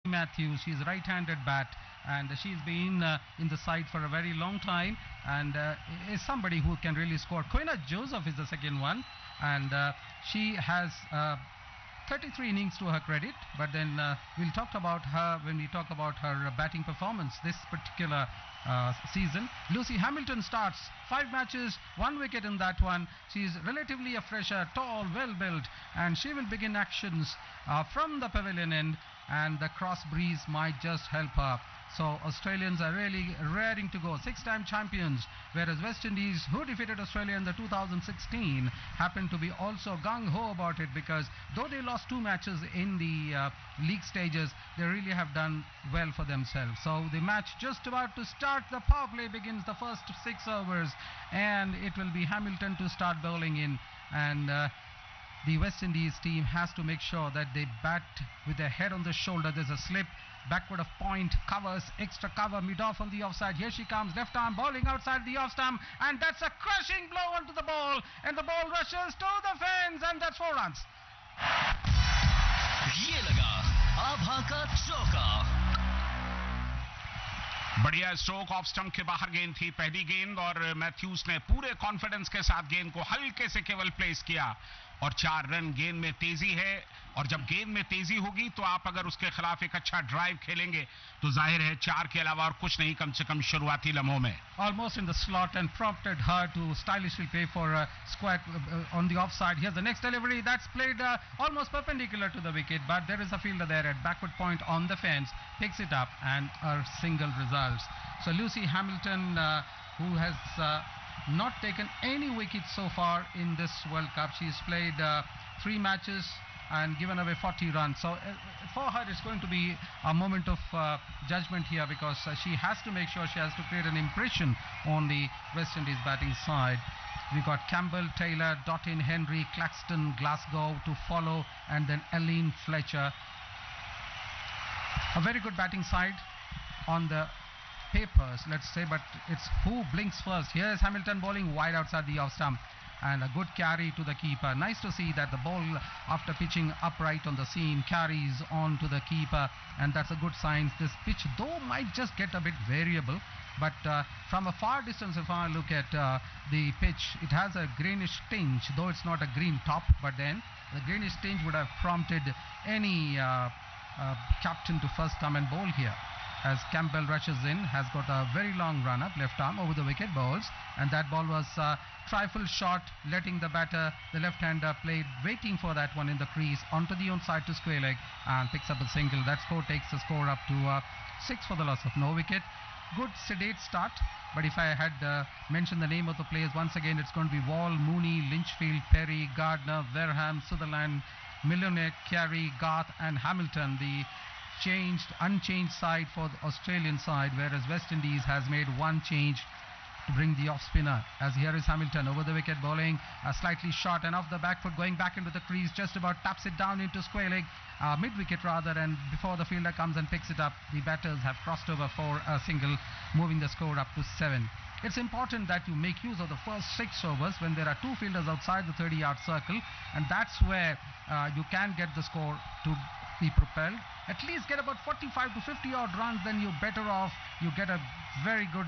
Matthews. She's right-handed bat, and she's been in the side for a very long time, and is somebody who can really score. Koina Joseph is the second one, and she has 33 innings to her credit, but then we'll talk about her when we talk about her batting performance this particular season. Lucy Hamilton starts 5 matches, 1 wicket in that one. She's relatively a fresher, tall, well built, and she will begin actions from the pavilion end, and the cross breeze might just help her. So Australians are really raring to go, 6-time champions, whereas West Indies, who defeated Australia in the 2016, happened to be also gung-ho about it, because though they lost 2 matches in the league stages, they really have done well for themselves. So the match just about to start. The power play begins the first 6 overs, and it will be Hamilton to start bowling in, and the West Indies team has to make sure that they bat with their head on the shoulder. There's a slip, backward of point, covers, extra cover, mid-off on the offside. Here she comes, left arm bowling outside the off stump, and that's a crushing blow onto the ball, and the ball rushes to the fence, and that's 4 runs. ये लगा आभा का चौका। बढ़िया stroke, off stump के बाहर गेंद थी पहली गेंद, और मैथ्यूज ने पूरे कॉन्फिडेंस के साथ गेंद को हल्के से केवल प्लेस किया, और 4 रन। गेंद में तेजी है, और जब गेंद में तेजी होगी तो आप अगर उसके खिलाफ एक अच्छा ड्राइव खेलेंगे तो जाहिर है 4 के अलावा और कुछ नहीं, कम से कम शुरुआती लम्हों में। Almost in the slot and prompted her to stylishly play for a square on the offside. Here's the next delivery that's played almost perpendicular to the wicket, but there is a fielder there at backward point on the fence, picks it up, and a single results. So Lucy Hamilton, who has not taken any wickets so far in this World Cup. She's played 3 matches and given away 40 runs. So for her it's going to be a moment of judgment here, because she has to make sure she has to create an impression on the West Indies batting side. We got Campbell, Taylor, Dottin, Henry, Claxton, Glasgow to follow, and then Eileen Fletcher. A very good batting side on the papers, let's say, but it's who blinks first. Here is Hamilton bowling wide outside the off stump, and a good carry to the keeper. Nice to see that the ball, after pitching upright on the seam, carries on to the keeper, and that's a good sign. This pitch though might just get a bit variable, but from a far distance, if I look at the pitch, it has a greenish tinge, though it's not a green top, but then the greenish tinge would have prompted any captain to first come and bowl here. As Campbell rushes in, has got a very long run up, left arm over the wicket, bowls, and that ball was trifle short, letting the batter, the left-hander, played waiting for that one in the crease, onto the onside to square leg, and picks up a single. That score takes the score up to 6 for the loss of no wicket. Good sedate start, but if I had mentioned the name of the players once again, it's going to be Wall, Mooney, Linchfield, Perry, Gardner, Verham, Sutherland, Millionaire, Carey, Garth, and Hamilton. The unchanged side for the Australian side, whereas West Indies has made 1 change to bring the off spinner. As here is Hamilton over the wicket bowling, slightly short and off the back foot, going back into the crease, just about taps it down into square leg, mid wicket rather, and before the fielder comes and picks it up, the batters have crossed over for a single, moving the score up to 7. It's important that you make use of the first 6 overs when there are 2 fielders outside the 30-yard circle, and that's where you can get the score to be propelled. At least get about 45 to 50 odd runs, then you're better off. You get a very good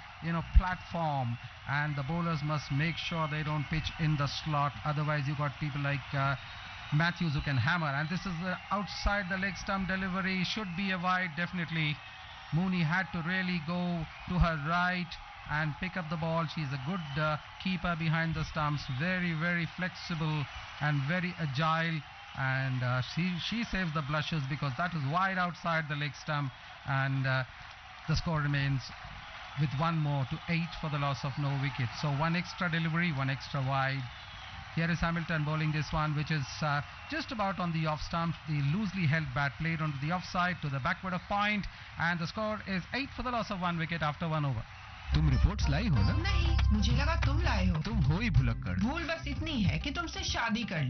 platform, and the bowlers must make sure they don't pitch in the slot. Otherwise you got people like Matthews who can hammer, and this is the outside the leg stump delivery, should be a wide definitely. Mooney had to really go to her right and pick up the ball. She's a good keeper behind the stumps, very, very flexible and very agile, and she saves the blushes because that is wide outside the leg stump, and the score remains with 1 more to 8 for the loss of no wicket. So 1 extra delivery, 1 extra wide. Here is Hamilton bowling this one, which is just about on the off stump. The loosely held bat played onto the offside to the backward of point, and the score is 8 for the loss of 1 wicket after 1 over. तुम reports लाई हो ना? नहीं, मुझे लगा तुम लाए हो। तुम हो ही भुलक्कड़। भूल बस इतनी है कि तुमसे शादी कर ली।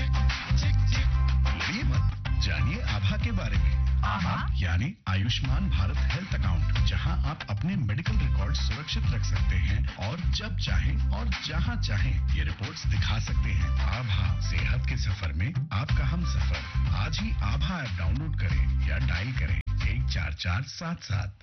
ये मत जानिए आभा के बारे में। आभा यानी आयुष्मान भारत हेल्थ अकाउंट, जहां आप अपने मेडिकल रिकॉर्ड सुरक्षित रख सकते हैं और जब चाहें और जहां चाहें ये रिपोर्ट्स दिखा सकते हैं। आभा, सेहत के सफर में आपका हम सफर। आज ही आभा ऐप डाउनलोड करें या डायल करें 14477।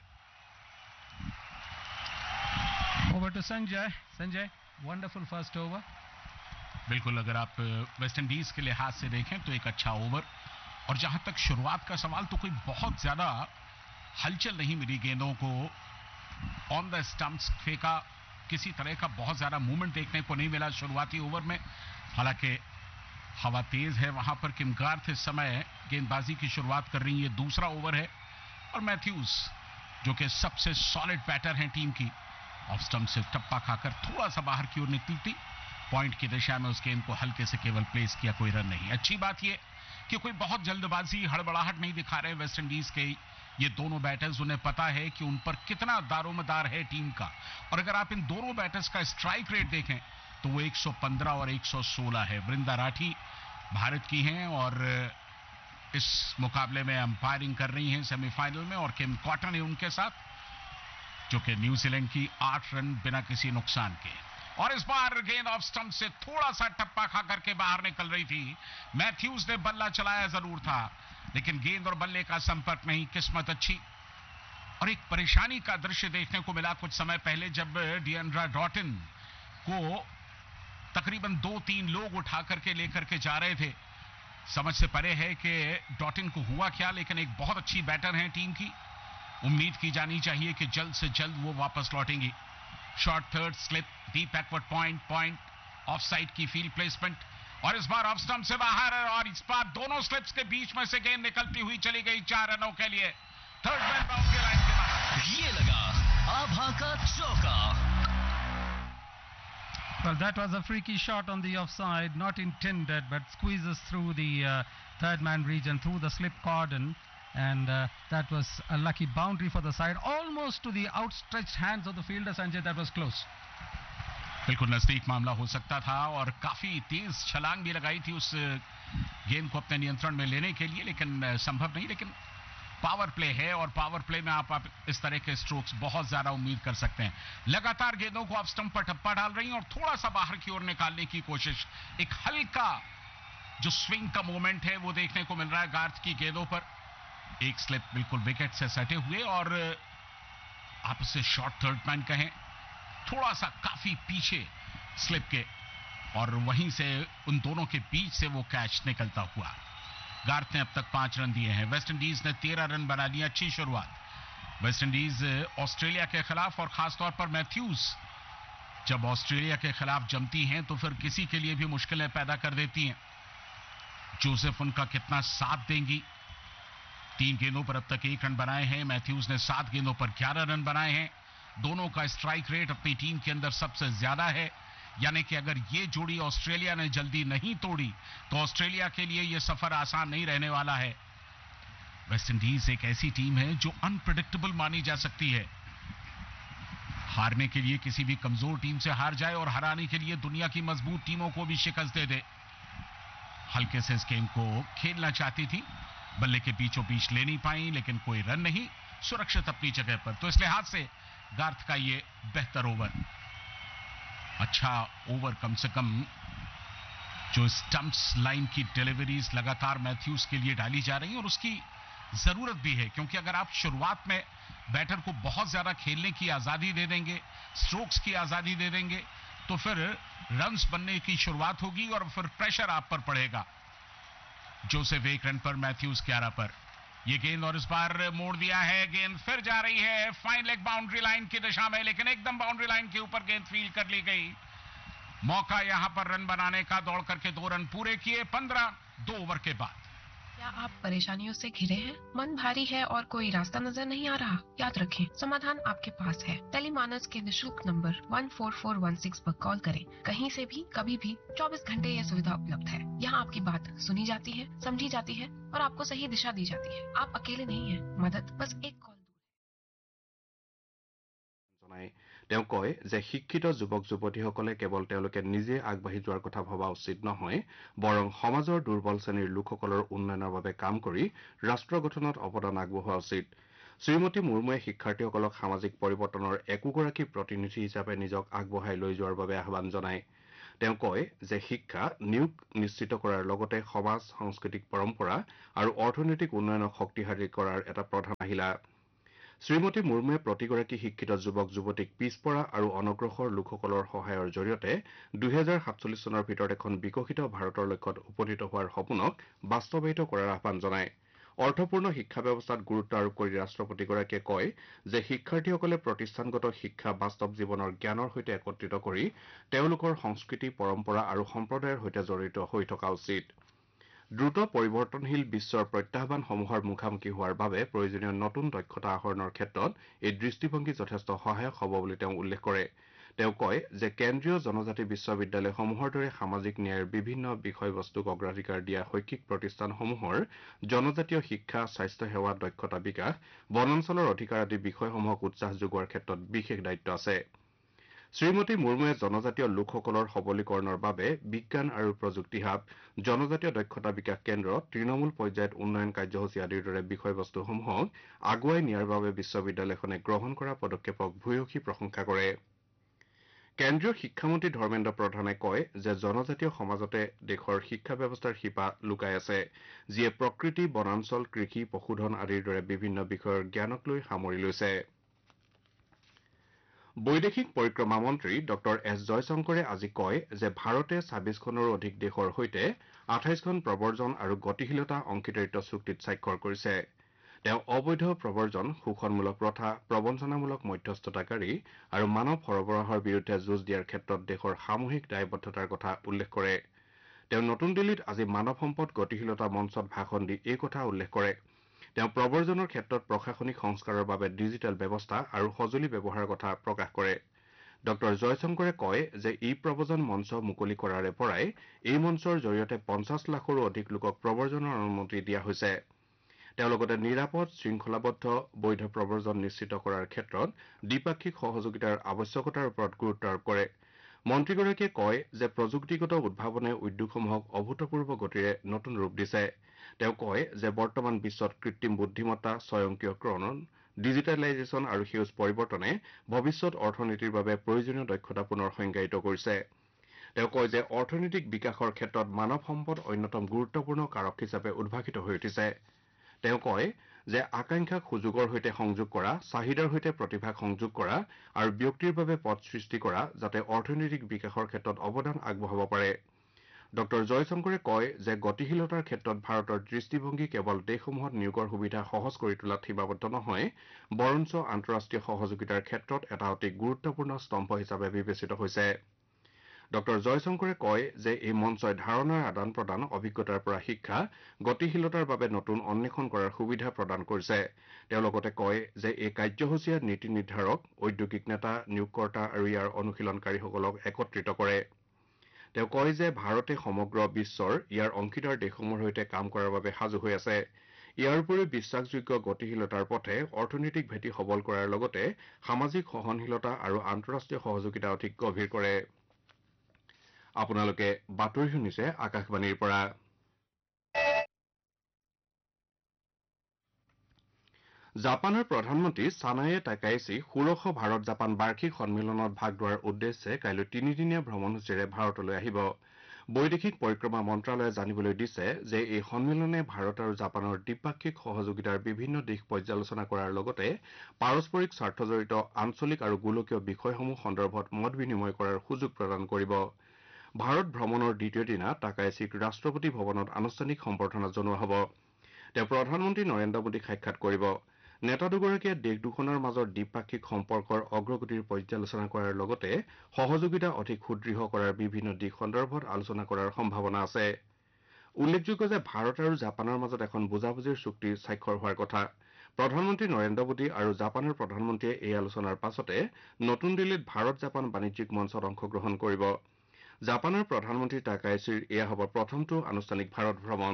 Over to Sanjay. Sanjay, wonderful first over. बिल्कुल, अगर आप वेस्ट इंडीज के लिहाज से देखें तो एक अच्छा ओवर, और जहां तक शुरुआत का सवाल, तो कोई बहुत ज्यादा हलचल नहीं मिली, गेंदों को ऑन द स्टंप्स फेंका, किसी तरह का बहुत ज्यादा मूवमेंट देखने को नहीं मिला शुरुआती ओवर में। हालांकि हवा तेज है वहां पर। किम गार्थ इस समय गेंदबाजी की शुरुआत कर रही है, दूसरा ओवर है, और मैथ्यूज जो कि सबसे सॉलिड बैटर हैं टीम की, ऑफ स्टंप से टप्पा खाकर थोड़ा सा बाहर की ओर निकली थी, पॉइंट की दिशा में उस गेंद को हल्के से केवल प्लेस किया, कोई रन नहीं। अच्छी बात यह कि कोई बहुत जल्दबाजी, हड़बड़ाहट नहीं दिखा रहे वेस्ट इंडीज के ये दोनों बैटर्स। उन्हें पता है कि उन पर कितना दारोमदार है टीम का, और अगर आप इन दोनों बैटर्स का स्ट्राइक रेट देखें तो वो 115 और 116 है। वृंदा राठी भारत की हैं और इस मुकाबले में अंपायरिंग कर रही हैं सेमीफाइनल में, और किम कॉटन है उनके साथ, जो कि न्यूजीलैंड की 8 रन बिना किसी नुकसान के। और इस बार गेंद ऑफ स्टंप से थोड़ा सा टप्पा खा करके बाहर निकल रही थी। मैथ्यूज ने बल्ला चलाया जरूर था, लेकिन गेंद और बल्ले का संपर्क नहीं। किस्मत अच्छी। और एक परेशानी का दृश्य देखने को मिला कुछ समय पहले, जब डिएंड्रा डॉटिन को तकरीबन 2-3 लोग उठा करके लेकर के जा रहे थे। समझ से परे है कि डॉटिन को हुआ क्या, लेकिन एक बहुत अच्छी बैटर है टीम की, उम्मीद की जानी चाहिए कि जल्द से जल्द वो वापस लौटेंगी। Short third slip, deep backward point, of side key field placement, और इस बार ऑफ स्टंप से बाहर, और इस बार दोनों स्लिप्स के बीच में से गेंद निकलती हुई चली गई 4 रनों के लिए। थर्ड मैन बाउंड्री लाइन के बाहर। ये लगा आभा का चौका। Well, that was a freaky shot on the offside, not intended, but squeezes through the third man region, through the slip cordon, and that was a lucky boundary for the side, almost to the outstretched hands of the fielder. Sanjay, that was close. बिल्कुल नजदीक मामला हो सकता था, और काफी तेज छलांग भी लगाई थी उस गेंद को अपने नियंत्रण में लेने के लिए, लेकिन संभव नहीं। लेकिन पावर प्ले है, और पावर प्ले में आप इस तरह के स्ट्रोक्स बहुत ज्यादा उम्मीद कर सकते हैं। लगातार गेंदों को ऑफ स्टंप पर टप्पा डाल रही हैं, और थोड़ा सा बाहर की ओर निकालने की कोशिश। एक हल्का जो स्विंग का मोमेंट है वो देखने को मिल रहा है गार्थ की गेंदों पर। एक स्लिप बिल्कुल विकेट से सटे हुए, और आप इसे शॉर्ट थर्ड मैन कहें, थोड़ा सा काफी पीछे स्लिप के, और वहीं से उन दोनों के बीच से वो कैच निकलता हुआ। गार्थ ने अब तक 5 रन दिए हैं। वेस्ट इंडीज ने 13 रन बना लिए। अच्छी शुरुआत वेस्ट इंडीज ऑस्ट्रेलिया के खिलाफ, और खासतौर पर मैथ्यूज जब ऑस्ट्रेलिया के खिलाफ जमती हैं तो फिर किसी के लिए भी मुश्किलें पैदा कर देती हैं। जोसेफ उनका कितना साथ देंगी। 3 गेंदों पर अब तक 1 रन बनाए हैं। मैथ्यूज ने 7 गेंदों पर 11 रन बनाए हैं। दोनों का स्ट्राइक रेट अपनी टीम के अंदर सबसे ज्यादा है, यानी कि अगर ये जोड़ी ऑस्ट्रेलिया ने जल्दी नहीं तोड़ी तो ऑस्ट्रेलिया के लिए ये सफर आसान नहीं रहने वाला है। वेस्ट इंडीज एक ऐसी टीम है जो अनप्रेडिक्टेबल मानी जा सकती है। हारने के लिए किसी भी कमजोर टीम से हार जाए, और हराने के लिए दुनिया की मजबूत टीमों को भी शिकस्त दे दे। हल्के से इस गेम को खेलना चाहती थी, बल्ले के बीचों बीच ले नहीं पाई, लेकिन कोई रन नहीं, सुरक्षित अपनी जगह पर। तो इस लिहाज से गार्थ का ये बेहतर ओवर, अच्छा ओवर, कम से कम जो स्टंप्स लाइन की डिलीवरीज लगातार मैथ्यूज के लिए डाली जा रही हैं, और उसकी जरूरत भी है, क्योंकि अगर आप शुरुआत में बैटर को बहुत ज्यादा खेलने की आजादी दे देंगे, स्ट्रोक्स की आजादी दे देंगे, तो फिर रन्स बनने की शुरुआत होगी, और फिर प्रेशर आप पर पड़ेगा। जोसेफ 1 रन पर, मैथ्यूज 11 पर। ये गेंद, और इस बार मोड़ दिया है, गेंद फिर जा रही है फाइन लेग बाउंड्री लाइन की दिशा में, लेकिन एकदम बाउंड्री लाइन के ऊपर गेंद फील्ड कर ली गई। मौका यहां पर रन बनाने का, दौड़ करके 2 रन पूरे किए 15 2 ओवर के बाद। क्या आप परेशानियों से घिरे हैं? मन भारी है और कोई रास्ता नजर नहीं आ रहा? याद रखें, समाधान आपके पास है। टेलीमानस के निशुल्क नंबर 14416 पर कॉल करें। कहीं से भी, कभी भी, 24 घंटे यह सुविधा उपलब्ध है। यहाँ आपकी बात सुनी जाती है, समझी जाती है, और आपको सही दिशा दी जाती है। आप अकेले नहीं हैं। मदद बस एक कॉल। তেওঁ কয় যে শিক্ষিত যুৱক যুৱতীসকলে কেৱল তেওঁলোকে নিজে আগবাঢ়ি যোৱাৰ কথা ভবা উচিত নহয়, বৰং সমাজৰ দুৰ্বল শ্ৰেণীৰ লোকসকলৰ উন্নয়নৰ বাবে কাম কৰি ৰাষ্ট্ৰ গঠনত অৱদান আগবঢ়োৱা উচিত। শ্ৰীমতী মুৰ্মুৱে শিক্ষাৰ্থীসকলক সামাজিক পৰিৱৰ্তনৰ একোগৰাকী প্ৰতিনিধি হিচাপে নিজক আগবঢ়াই লৈ যোৱাৰ বাবে আহ্বান জনায়। তেওঁ কয় যে শিক্ষা নিয়োগ নিশ্চিত কৰাৰ লগতে সমাজ সাংস্কৃতিক পৰম্পৰা আৰু অৰ্থনৈতিক উন্নয়নক শক্তিশালী কৰাৰ এটা প্ৰধান আহিলা শ্ৰীমতী মুৰ্মুৱে প্ৰতিগৰাকী শিক্ষিত যুৱক যুৱতীক পিছপৰা আৰু অনগ্ৰসৰ লোকসকলৰ সহায়ৰ জৰিয়তে 2047 চনৰ ভিতৰত এখন বিকশিত ভাৰতৰ লক্ষ্যত উপনীত হোৱাৰ সপোনক বাস্তৱায়িত কৰাৰ আহ্বান জনায় অৰ্থপূৰ্ণ শিক্ষা ব্যৱস্থাত গুৰুত্ব আৰোপ কৰি ৰাষ্ট্ৰপতিগৰাকীয়ে কয় যে শিক্ষাৰ্থীসকলে প্ৰতিষ্ঠানগত শিক্ষা বাস্তৱ জীৱনৰ জ্ঞানৰ সৈতে একত্ৰিত কৰি তেওঁলোকৰ সংস্কৃতি পৰম্পৰা আৰু সম্প্ৰদায়ৰ সৈতে জড়িত হৈ থকা উচিত দ্ৰুত পৰিৱৰ্তনশীল বিশ্বৰ প্ৰত্যাহ্বানসমূহৰ মুখামুখি হোৱাৰ বাবে প্ৰয়োজনীয় নতুন দক্ষতা আহৰণৰ ক্ষেত্ৰত এই দৃষ্টিভংগী যথেষ্ট সহায়ক হ'ব বুলি তেওঁ উল্লেখ কৰে তেওঁ কয় যে কেন্দ্ৰীয় জনজাতি বিশ্ববিদ্যালয়সমূহৰ দৰে সামাজিক ন্যায়ৰ বিভিন্ন বিষয়বস্তুক অগ্ৰাধিকাৰ দিয়া শৈক্ষিক প্ৰতিষ্ঠানসমূহৰ জনজাতীয় শিক্ষা স্বাস্থ্য সেৱা দক্ষতা বিকাশ বনাঞ্চলৰ অধিকাৰ আদি বিষয়সমূহক উৎসাহ যোগোৱাৰ ক্ষেত্ৰত বিশেষ দায়িত্ব আছে শ্ৰীমতী মুৰ্মুৱে জনজাতীয় লোকসকলৰ সবলীকৰণৰ বাবে বিজ্ঞান আৰু প্ৰযুক্তি হাব জনজাতীয় দক্ষতা বিকাশ কেন্দ্ৰ তৃণমূল পৰ্যায়ত উন্নয়ন কাৰ্যসূচী আদিৰ দৰে বিষয়বস্তুসমূহক আগুৱাই নিয়াৰ বাবে বিশ্ববিদ্যালয়খনে গ্ৰহণ কৰা পদক্ষেপক ভূয়সী প্ৰশংসা কৰে কেন্দ্ৰীয় শিক্ষামন্ত্ৰী ধৰ্মেন্দ্ৰ প্ৰধানে কয় যে জনজাতীয় সমাজতে দেশৰ শিক্ষা ব্যৱস্থাৰ শিপা লুকাই আছে যিয়ে প্ৰকৃতি বনাঞ্চল কৃষি পশুধন আদিৰ দৰে বিভিন্ন বিষয়ৰ জ্ঞানক লৈ সামৰি লৈছে বৈদেশিক পৰিক্ৰমা মন্ত্ৰী ডঃ এছ জয়শংকৰে আজি কয় যে ভাৰতে ২৬খনৰো অধিক দেশৰ সৈতে ২৮খন প্ৰব্ৰজন আৰু গতিশীলতা অংশীদাৰিত্ব চুক্তিত স্বাক্ষৰ কৰিছে তেওঁ অবৈধ প্ৰব্ৰজন শোষণমূলক প্ৰথা প্ৰবঞ্চনামূলক মধ্যস্থতাকাৰী আৰু মানৱ সৰবৰাহৰ বিৰুদ্ধে যুঁজ দিয়াৰ ক্ষেত্ৰত দেশৰ সামূহিক দায়বদ্ধতাৰ কথা উল্লেখ কৰে তেওঁ নতুন দিল্লীত আজি মানৱ সম্পদ গতিশীলতা মঞ্চত ভাষণ দি এই কথা উল্লেখ কৰে তেওঁ প্ৰব্ৰজনৰ ক্ষেত্ৰত প্ৰশাসনিক সংস্কাৰৰ বাবে ডিজিটেল ব্যৱস্থা আৰু সঁজুলি ব্যৱহাৰৰ কথা প্ৰকাশ কৰে ডঃ জয়শংকৰে কয় যে ই প্ৰব্ৰজন মঞ্চ মুকলি কৰাৰে পৰাই এই মঞ্চৰ জৰিয়তে ৫০ লাখৰো অধিক লোকক প্ৰব্ৰজনৰ অনুমতি দিয়া হৈছে তেওঁ লগতে নিৰাপদ শৃংখলাবদ্ধ বৈধ প্ৰব্ৰজন নিশ্চিত কৰাৰ ক্ষেত্ৰত দ্বিপাক্ষিক সহযোগিতাৰ আৱশ্যকতাৰ ওপৰত গুৰুত্ব আৰোপ কৰে মন্ত্ৰীগৰাকীয়ে কয় যে প্ৰযুক্তিগত উদ্ভাৱনে উদ্যোগসমূহক অভূতপূৰ্ব গতিৰে নতুন ৰূপ দিছে তেওঁ কয় যে বৰ্তমান বিশ্বত কৃত্ৰিম বুদ্ধিমত্তা স্বয়ংক্ৰিয়কৰণ ডিজিটেলাইজেশ্যন আৰু সেউজ পৰিৱৰ্তনে ভৱিষ্যত অৰ্থনীতিৰ বাবে প্ৰয়োজনীয় দক্ষতা পুনৰ সংজ্ঞায়িত কৰিছে তেওঁ কয় যে অৰ্থনৈতিক বিকাশৰ ক্ষেত্ৰত মানৱ সম্পদ অন্যতম গুৰুত্বপূৰ্ণ কাৰক হিচাপে উদ্ভাসিত হৈ উঠিছে তেওঁ কয় যে আকাংক্ষাক সুযোগৰ সৈতে সংযোগ কৰা চাহিদাৰ সৈতে প্ৰতিভাক সংযোগ কৰা আৰু ব্যক্তিৰ বাবে পথ সৃষ্টি কৰা যাতে অৰ্থনৈতিক বিকাশৰ ক্ষেত্ৰত অৱদান আগবঢ়াব পাৰে ডঃ জয়শংকৰে কয় যে গতিশীলতাৰ ক্ষেত্ৰত ভাৰতৰ দৃষ্টিভংগী কেৱল দেশসমূহত নিয়োগৰ সুবিধা সহজ কৰি তোলাত সীমাবদ্ধ নহয় বৰঞ্চ আন্তঃৰাষ্ট্ৰীয় সহযোগিতাৰ ক্ষেত্ৰত এটা অতি গুৰুত্বপূৰ্ণ স্তম্ভ হিচাপে বিবেচিত হৈছে ডঃ জয়শংকৰে কয় যে এই মঞ্চই ধাৰণাৰ আদান প্ৰদান অভিজ্ঞতাৰ পৰা শিক্ষা গতিশীলতাৰ বাবে নতুন অন্বেষণ কৰাৰ সুবিধা প্ৰদান কৰিছে তেওঁ লগতে কয় যে এই কাৰ্যসূচীয়ে নীতি নিৰ্ধাৰক ঔদ্যোগিক নেতা নিয়োগকৰ্তা আৰু ইয়াৰ অনুশীলনকাৰীসকলক একত্ৰিত কৰে তেওঁ কয় যে ভাৰতে সমগ্ৰ বিশ্বৰ ইয়াৰ অংশীদাৰ দেশসমূহৰ সৈতে কাম কৰাৰ বাবে সাজু হৈ আছে ইয়াৰ উপৰিও বিশ্বাসযোগ্য গতিশীলতাৰ পথে অৰ্থনৈতিক ভেটি সবল কৰাৰ লগতে সামাজিক সহনশীলতা আৰু আন্তঃৰাষ্ট্ৰীয় সহযোগিতা অধিক গভীৰ কৰে আপোনালোকে বাতৰি শুনিছে আকাশবাণীৰ পৰা জাপানৰ প্ৰধানমন্ত্ৰী ছানায়ে টাকাইছি ষোড়শ ভাৰত জাপান বাৰ্ষিক সন্মিলনত ভাগ লোৱাৰ উদ্দেশ্যে কাইলৈ তিনিদিনীয়া ভ্ৰমণসূচীৰে ভাৰতলৈ আহিব বৈদেশিক পৰিক্ৰমা মন্ত্ৰালয়ে জানিবলৈ দিছে যে এই সন্মিলনে ভাৰত আৰু জাপানৰ দ্বিপাক্ষিক সহযোগিতাৰ বিভিন্ন দিশ পৰ্যালোচনা কৰাৰ লগতে পাৰস্পৰিক স্বাৰ্থজড়িত আঞ্চলিক আৰু গোলকীয় বিষয়সমূহ সন্দৰ্ভত মত বিনিময় কৰাৰ সুযোগ প্ৰদান কৰিব ভাৰত ভ্ৰমণৰ দ্বিতীয় দিনা টাকাইছিক ৰাষ্ট্ৰপতি ভৱনত আনুষ্ঠানিক সম্বৰ্ধনা জনোৱা হ'ব তেওঁ প্ৰধানমন্ত্ৰী নৰেন্দ্ৰ মোদীক সাক্ষাৎ কৰিব নেতা দুগৰাকীয়ে দেশ দুখনৰ মাজৰ দ্বিপাক্ষিক সম্পৰ্কৰ অগ্ৰগতিৰ পৰ্যালোচনা কৰাৰ লগতে সহযোগিতা অধিক সুদৃঢ় কৰাৰ বিভিন্ন দিশ সন্দৰ্ভত আলোচনা কৰাৰ সম্ভাৱনা আছে উল্লেখযোগ্য যে ভাৰত আৰু জাপানৰ মাজত এখন বুজাবুজিৰ চুক্তি স্বাক্ষৰ হোৱাৰ কথা প্ৰধানমন্ত্ৰী নৰেন্দ্ৰ মোদী আৰু জাপানৰ প্ৰধানমন্ত্ৰীয়ে এই আলোচনাৰ পাছতে নতুন দিল্লীত ভাৰত জাপান বাণিজ্যিক মঞ্চত অংশগ্ৰহণ কৰিব জাপানৰ প্ৰধানমন্ত্ৰী টাকাইছিৰ এয়া হ'ব প্ৰথমটো আনুষ্ঠানিক ভাৰত ভ্ৰমণ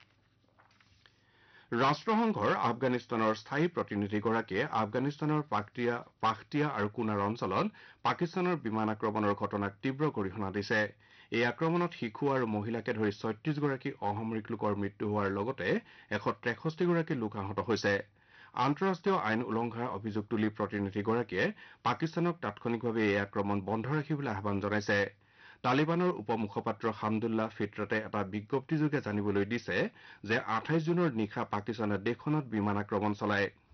ৰাষ্ট্ৰসংঘৰ আফগানিস্তানৰ স্থায়ী প্ৰতিনিধিগৰাকীয়ে আফগানিস্তানৰ পাখতিয়া আৰু কুনাৰ অঞ্চলত পাকিস্তানৰ বিমান আক্ৰমণৰ ঘটনাক তীব্ৰ গৰিহণা দিছে এই আক্ৰমণত শিশু আৰু মহিলাকে ধৰি ৩৬গৰাকী অসামৰিক লোকৰ মৃত্যু হোৱাৰ লগতে ১৬৩গৰাকী লোক আহত হৈছে আন্তঃৰাষ্ট্ৰীয় আইন উলংঘাৰ অভিযোগ তুলি প্ৰতিনিধিগৰাকীয়ে পাকিস্তানক তাৎক্ষণিকভাৱে এই আক্ৰমণ বন্ধ ৰাখিবলৈ আহ্বান জনাইছে তালিবানৰ উপ মুখপাত্ৰ হামদুল্লাহ ফিটৰতে এটা বিজ্ঞপ্তিযোগে জানিবলৈ দিছে যে 28 জুনৰ নিশা পাকিস্তানে দেশখনত বিমান আক্ৰমণ চলায়